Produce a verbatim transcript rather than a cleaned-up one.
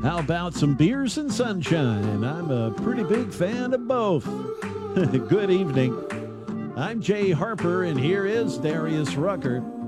How about some beers and sunshine? I'm a pretty big fan of both. Good evening. I'm Jay Harper, and here is Darius Rucker.